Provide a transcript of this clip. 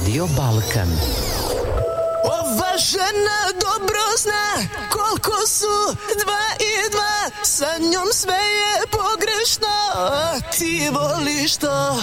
Radio Balkan. Ova žena dobro zna koliko su 2 i 2, sa njom sve je pogrešno, a ti voliš to.